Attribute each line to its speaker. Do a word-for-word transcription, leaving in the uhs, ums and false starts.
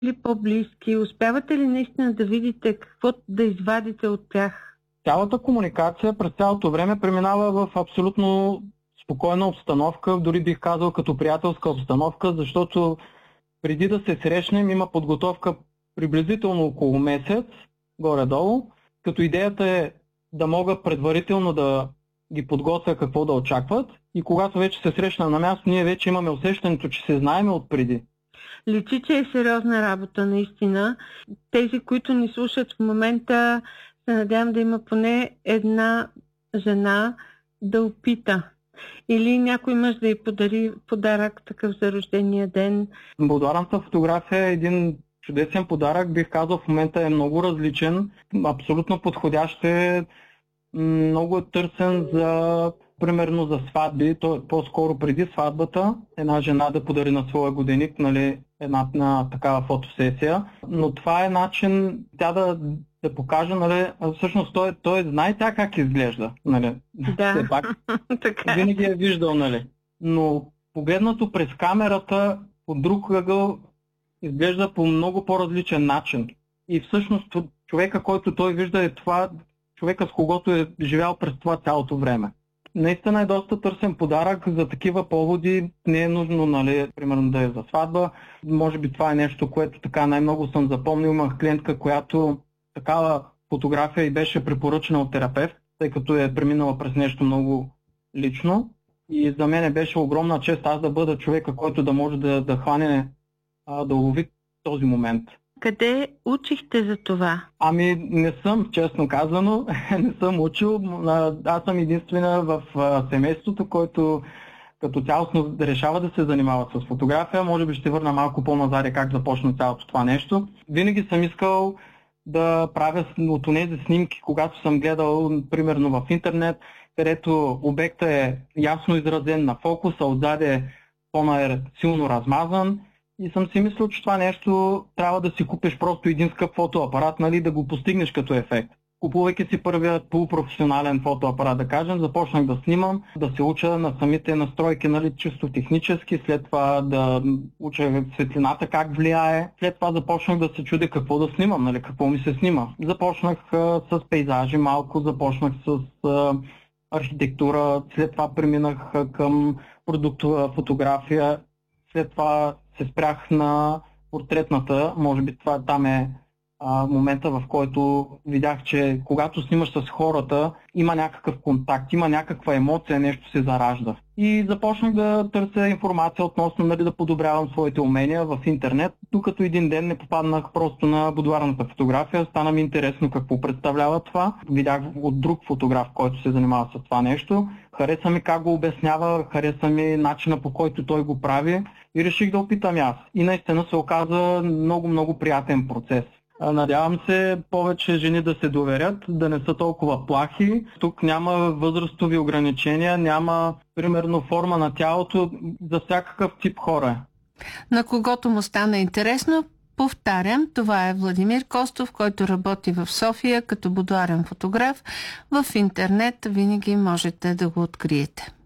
Speaker 1: Или по-близки? Успявате ли наистина да видите какво да извадите от тях?
Speaker 2: Цялата комуникация през цялото време преминава в абсолютно спокойна обстановка, дори бих казал като приятелска обстановка, защото преди да се срещнем има подготовка приблизително около месец, горе-долу, като идеята е да мога предварително да ги подготвя какво да очакват и когато вече се срещна на място, ние вече имаме усещането, че се знаем отпреди.
Speaker 1: Личи, че е сериозна работа, наистина. Тези, които ни слушат в момента, се надявам да има поне една жена да опита. Или някой мъж да й подари подарък такъв за рождения ден.
Speaker 2: Будуарната фотография е един чудесен подарък, бих казал, в момента е много различен, абсолютно подходящ е, много е търсен за, примерно за сватби, то по-скоро преди сватбата, една жена да подари на своя годеник, нали, една на такава фотосесия, но това е начин тя да, да покаже, нали, всъщност той, той знае тя как изглежда, нали,
Speaker 1: да.
Speaker 2: все пак,
Speaker 1: така.
Speaker 2: Винаги е виждал, нали, но погледнато през камерата, от друг ъгъл, изглежда по много по-различен начин. И всъщност човека, който той вижда, е това, човека с когото е живял през това цялото време. Наистина е доста търсен подарък за такива поводи. Не е нужно, нали, примерно да е за сватба. Може би това е нещо, което така най-много съм запомнил. Имах клиентка, която такава фотография и беше препоръчена от терапевт, тъй като е преминала през нещо много лично. И за мен беше огромна чест аз да бъда човека, който да може да, да хване, да улови този момент.
Speaker 1: Къде учихте за това?
Speaker 2: Ами не съм, честно казано, не съм учил. Аз съм единствена в семейството, който като цялостно решава да се занимава с фотография. Може би ще върна малко по-назаде как започна цялото това нещо. Винаги съм искал да правя от тези снимки, когато съм гледал, примерно в интернет, където обектът е ясно изразен на фокуса, отзаде фона е силно размазан. И съм си мислил, че това нещо трябва да си купиш просто един скъп фотоапарат, нали, да го постигнеш като ефект. Купувайки си първият полупрофесионален фотоапарат, да кажем, започнах да снимам, да се уча на самите настройки, нали, чисто технически, след това да уча светлината как влияе, след това започнах да се чудя какво да снимам, нали, какво ми се снима. Започнах а, с пейзажи малко, започнах с а, архитектура, след това преминах а, към продуктова фотография, след това се спрях на портретната, може би това там е а, момента, в който видях, че когато снимаш с хората, има някакъв контакт, има някаква емоция, нещо се заражда. И започнах да търся информация относно, нали, да подобрявам своите умения в интернет, докато един ден не попаднах просто на будуарната фотография, стана ми интересно какво представлява това. Видях от друг фотограф, който се занимава с това нещо, хареса ми как го обяснява, хареса ми начина, по който той го прави и реших да опитам аз. И наистина се оказа много-много приятен процес. Надявам се повече жени да се доверят, да не са толкова плахи. Тук няма възрастови ограничения, няма примерно форма на тялото, за всякакъв тип хора.
Speaker 1: На когото му стана интересно, повтарям, това е Владимир Костов, който работи в София като будуарен фотограф. В интернет винаги можете да го откриете.